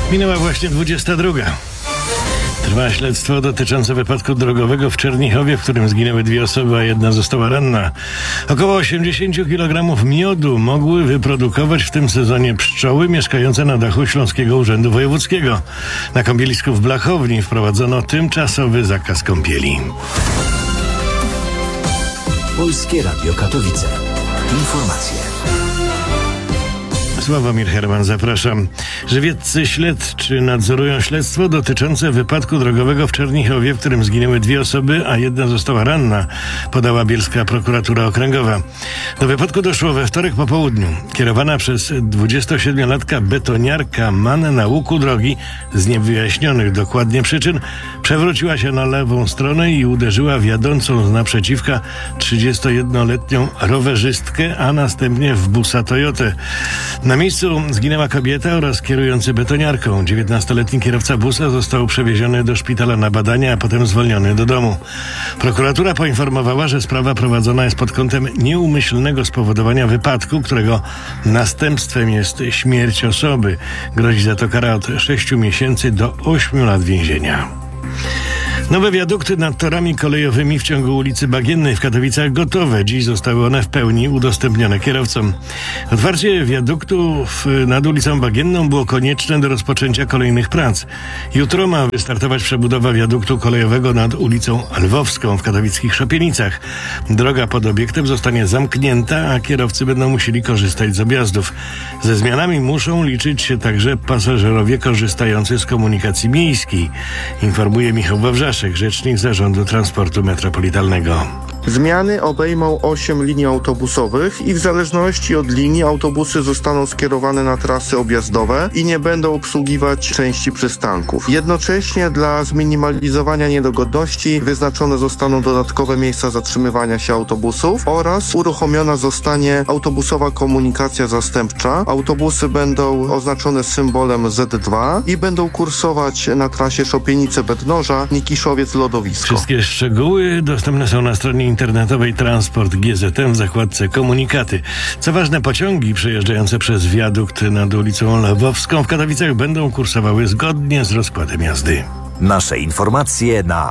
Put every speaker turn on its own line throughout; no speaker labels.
Minęła właśnie 22. Trwa śledztwo dotyczące wypadku drogowego w Czernichowie, w którym zginęły 2 osoby, a 1 została ranna. Około 80 kg miodu mogły wyprodukować w tym sezonie pszczoły mieszkające na dachu Śląskiego Urzędu Wojewódzkiego. Na kąpielisku w Blachowni wprowadzono tymczasowy zakaz kąpieli.
Polskie Radio Katowice. Informacje.
Sławomir Herman, zapraszam. Żywieccy śledczy nadzorują śledztwo dotyczące wypadku drogowego w Czernichowie, w którym zginęły 2 osoby, a 1 została ranna, podała bielska prokuratura okręgowa. Do wypadku doszło we wtorek po południu. Kierowana przez 27-latka betoniarka MAN na łuku drogi z niewyjaśnionych dokładnie przyczyn przewróciła się na lewą stronę i uderzyła w jadącą z naprzeciwka 31-letnią rowerzystkę, a następnie w busa Toyotę. Na miejscu zginęła kobieta oraz kierujący betoniarką. 19-letni kierowca busa został przewieziony do szpitala na badania, a potem zwolniony do domu. Prokuratura poinformowała, że sprawa prowadzona jest pod kątem nieumyślnego spowodowania wypadku, którego następstwem jest śmierć osoby. Grozi za to kara od 6 miesięcy do 8 lat więzienia. Nowe wiadukty nad torami kolejowymi w ciągu ulicy Bagiennej w Katowicach gotowe. Dziś zostały one w pełni udostępnione kierowcom. Otwarcie wiaduktów nad ulicą Bagienną było konieczne do rozpoczęcia kolejnych prac. Jutro ma wystartować przebudowa wiaduktu kolejowego nad ulicą Lwowską w katowickich Szopienicach. Droga pod obiektem zostanie zamknięta, a kierowcy będą musieli korzystać z objazdów. Ze zmianami muszą liczyć się także pasażerowie korzystający z komunikacji miejskiej, informuje Michał Wawrzaszek, rzecznik Zarządu Transportu Metropolitalnego.
Zmiany obejmą 8 linii autobusowych i w zależności od linii autobusy zostaną skierowane na trasy objazdowe i nie będą obsługiwać części przystanków. Jednocześnie dla zminimalizowania niedogodności wyznaczone zostaną dodatkowe miejsca zatrzymywania się autobusów oraz uruchomiona zostanie autobusowa komunikacja zastępcza. Autobusy będą oznaczone symbolem Z2 i będą kursować na trasie Szopienice-Bednoża, Nikiszowiec-Lodowisko.
Wszystkie szczegóły dostępne są na stronie internetowej Transport GZM w zakładce Komunikaty. Co ważne, pociągi przejeżdżające przez wiadukt nad ulicą Lwowską w Katowicach będą kursowały zgodnie z rozkładem jazdy.
Nasze informacje na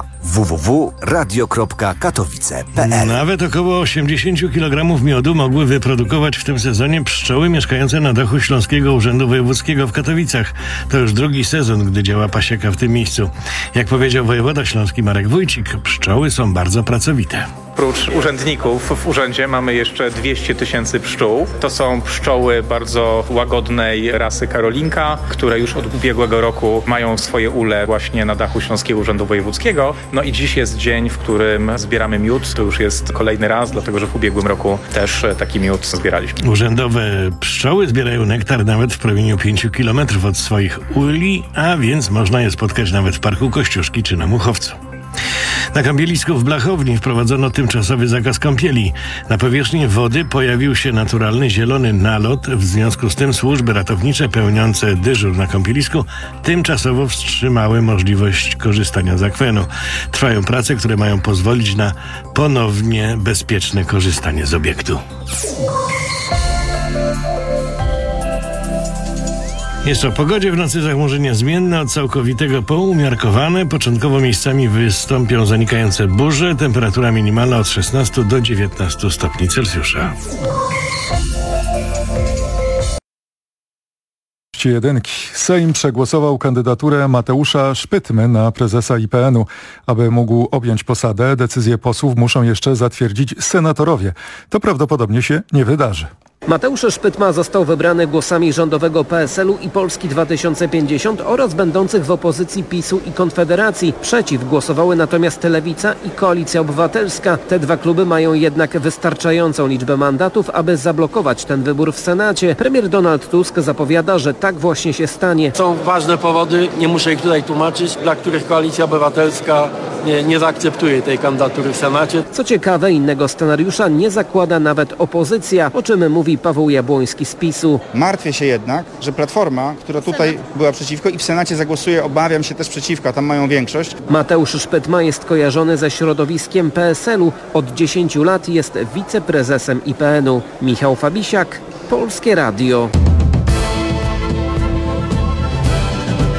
www.radio.katowice.pl.
Nawet około 80 kg miodu mogły wyprodukować w tym sezonie pszczoły mieszkające na dachu Śląskiego Urzędu Wojewódzkiego w Katowicach. To już drugi sezon, gdy działa pasieka w tym miejscu. Jak powiedział wojewoda śląski Marek Wójcik, pszczoły są bardzo pracowite.
Oprócz urzędników w urzędzie mamy jeszcze 200 000 pszczół. To są pszczoły bardzo łagodnej rasy Karolinka, które już od ubiegłego roku mają swoje ule właśnie na dachu Śląskiego Urzędu Wojewódzkiego. No i dziś jest dzień, w którym zbieramy miód. To już jest kolejny raz, dlatego że w ubiegłym roku też taki miód zbieraliśmy.
Urzędowe pszczoły zbierają nektar nawet w promieniu 5 km od swoich uli, a więc można je spotkać nawet w Parku Kościuszki czy na Muchowcu. Na kąpielisku w Blachowni wprowadzono tymczasowy zakaz kąpieli. Na powierzchni wody pojawił się naturalny zielony nalot. W związku z tym służby ratownicze pełniące dyżur na kąpielisku tymczasowo wstrzymały możliwość korzystania z akwenu. Trwają prace, które mają pozwolić na ponownie bezpieczne korzystanie z obiektu. Jeszcze o pogodzie. W nocy zachmurzenie zmienne, od całkowitego po umiarkowane. Początkowo miejscami wystąpią zanikające burze. Temperatura minimalna od 16 do 19 stopni Celsjusza.
Jedynki. Sejm przegłosował kandydaturę Mateusza Szpytmy na prezesa IPN-u. Aby mógł objąć posadę, decyzje posłów muszą jeszcze zatwierdzić senatorowie. To prawdopodobnie się nie wydarzy.
Mateusz Szpytma został wybrany głosami rządowego PSL-u i Polski 2050 oraz będących w opozycji PiS-u i Konfederacji. Przeciw głosowały natomiast Lewica i Koalicja Obywatelska. Te dwa kluby mają jednak wystarczającą liczbę mandatów, aby zablokować ten wybór w Senacie. Premier Donald Tusk zapowiada, że tak właśnie się stanie.
Są ważne powody, nie muszę ich tutaj tłumaczyć, dla których Koalicja Obywatelska nie zaakceptuje tej kandydatury w Senacie.
Co ciekawe, innego scenariusza nie zakłada nawet opozycja, o czym mówi Paweł Jabłoński z PiS-u.
Martwię się jednak, że Platforma, która tutaj była przeciwko i w Senacie zagłosuje, obawiam się też przeciwko, a tam mają większość.
Mateusz Szpytma jest kojarzony ze środowiskiem PSL-u. Od 10 lat jest wiceprezesem IPN-u. Michał Fabisiak, Polskie Radio.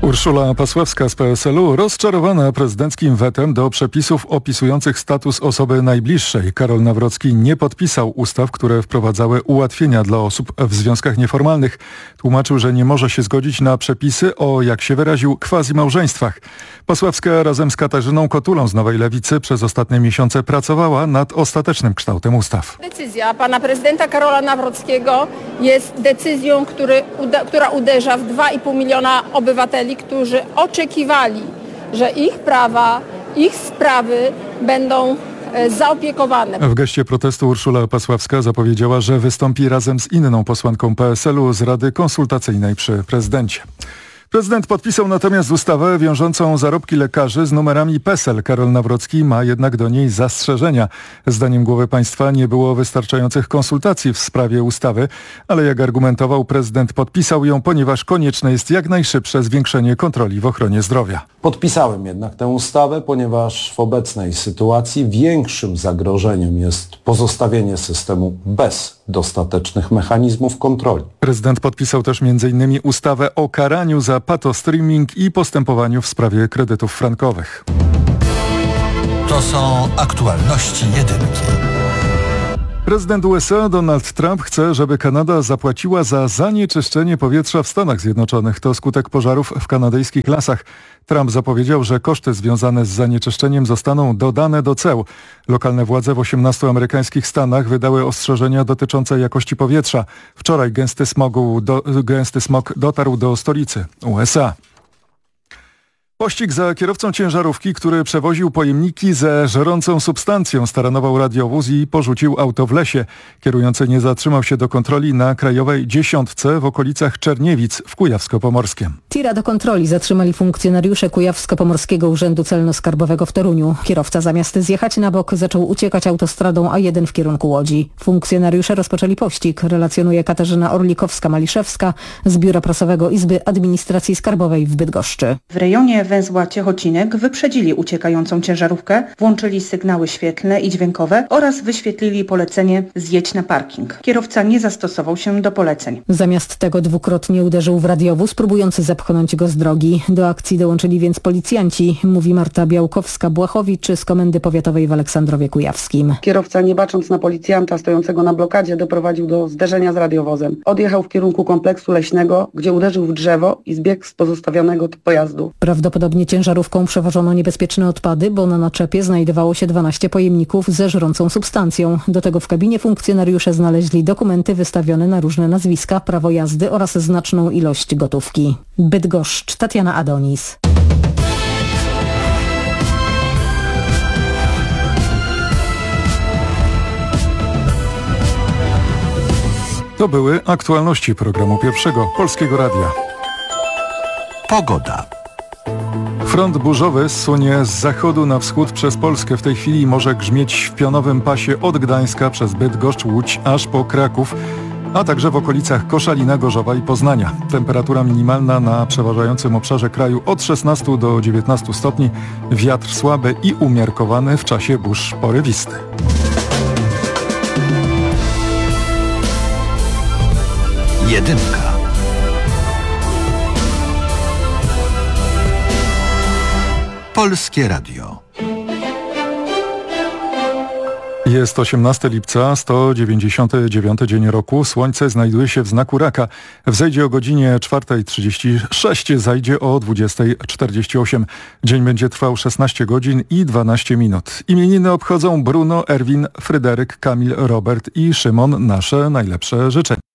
Urszula Pasławska z PSL-u rozczarowana prezydenckim wetem do przepisów opisujących status osoby najbliższej. Karol Nawrocki nie podpisał ustaw, które wprowadzały ułatwienia dla osób w związkach nieformalnych. Tłumaczył, że nie może się zgodzić na przepisy o, jak się wyraził, quasi-małżeństwach. Pasławska razem z Katarzyną Kotulą z Nowej Lewicy przez ostatnie miesiące pracowała nad ostatecznym kształtem ustaw.
Decyzja pana prezydenta Karola Nawrockiego jest decyzją, która uderza w 2,5 miliona obywateli, którzy oczekiwali, że ich prawa, ich sprawy będą zaopiekowane.
W geście protestu Urszula Pasławska zapowiedziała, że wystąpi razem z inną posłanką PSL-u z Rady Konsultacyjnej przy prezydencie. Prezydent podpisał natomiast ustawę wiążącą zarobki lekarzy z numerami PESEL. Karol Nawrocki ma jednak do niej zastrzeżenia. Zdaniem głowy państwa nie było wystarczających konsultacji w sprawie ustawy, ale jak argumentował, prezydent podpisał ją, ponieważ konieczne jest jak najszybsze zwiększenie kontroli w ochronie zdrowia.
Podpisałem jednak tę ustawę, ponieważ w obecnej sytuacji większym zagrożeniem jest pozostawienie systemu bez dostatecznych mechanizmów kontroli.
Prezydent podpisał też m.in. ustawę o karaniu za patostreaming i postępowaniu w sprawie kredytów frankowych.
To są aktualności jedynki.
Prezydent USA Donald Trump chce, żeby Kanada zapłaciła za zanieczyszczenie powietrza w Stanach Zjednoczonych. To skutek pożarów w kanadyjskich lasach. Trump zapowiedział, że koszty związane z zanieczyszczeniem zostaną dodane do ceł. Lokalne władze w 18 amerykańskich stanach wydały ostrzeżenia dotyczące jakości powietrza. Wczoraj gęsty smog dotarł do stolicy USA. Pościg za kierowcą ciężarówki, który przewoził pojemniki ze żrącą substancją, staranował radiowóz i porzucił auto w lesie. Kierujący nie zatrzymał się do kontroli na krajowej 10 w okolicach Czerniewic w Kujawsko-Pomorskiem.
Tira do kontroli zatrzymali funkcjonariusze Kujawsko-Pomorskiego Urzędu Celno-Skarbowego w Toruniu. Kierowca zamiast zjechać na bok zaczął uciekać autostradą A1 w kierunku Łodzi. Funkcjonariusze rozpoczęli pościg, relacjonuje Katarzyna Orlikowska-Maliszewska z Biura Prasowego Izby Administracji Skarbowej w Bydgoszczy.
W rejonie węzła Ciechocinek wyprzedzili uciekającą ciężarówkę, włączyli sygnały świetlne i dźwiękowe oraz wyświetlili polecenie zjedź na parking. Kierowca nie zastosował się do poleceń.
Zamiast tego dwukrotnie uderzył w radiowóz, próbując zepchnąć go z drogi. Do akcji dołączyli więc policjanci, mówi Marta Białkowska-Błachowicz z Komendy Powiatowej w Aleksandrowie Kujawskim.
Kierowca, nie bacząc na policjanta stojącego na blokadzie, doprowadził do zderzenia z radiowozem. Odjechał w kierunku kompleksu leśnego, gdzie uderzył w drzewo i zbiegł z pozostawionego pojazdu.
Prawdopodobnie ciężarówką przewożono niebezpieczne odpady, bo na naczepie znajdowało się 12 pojemników ze żrącą substancją. Do tego w kabinie funkcjonariusze znaleźli dokumenty wystawione na różne nazwiska, prawo jazdy oraz znaczną ilość gotówki. Bydgoszcz, Tatiana Adonis.
To były aktualności programu Pierwszego Polskiego Radia.
Pogoda.
Front burzowy zsunie z zachodu na wschód przez Polskę. W tej chwili może grzmieć w pionowym pasie od Gdańska przez Bydgoszcz, Łódź aż po Kraków, a także w okolicach Koszalina, Gorzowa i Poznania. Temperatura minimalna na przeważającym obszarze kraju od 16 do 19 stopni. Wiatr słaby i umiarkowany, w czasie burz porywisty.
Jedynka. Polskie Radio.
Jest 18 lipca, 199 dzień roku. Słońce znajduje się w znaku Raka. Wzejdzie o godzinie 4:36, zajdzie o 20:48. Dzień będzie trwał 16 godzin i 12 minut. Imieniny obchodzą Bruno, Erwin, Fryderyk, Kamil, Robert i Szymon. Nasze najlepsze życzenia.